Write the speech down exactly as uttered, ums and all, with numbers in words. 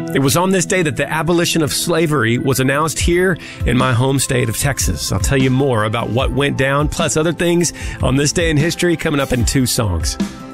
It was on this day that the abolition of slavery was announced here in my home state of Texas. I'll tell you more about what went down, plus other things on this day in history coming up in two songs.